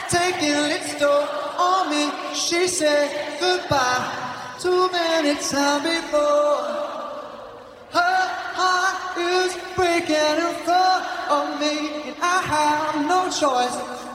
taking its toll on me. She said goodbye too many times before. Her heart is breaking in front of me, and I have no choice.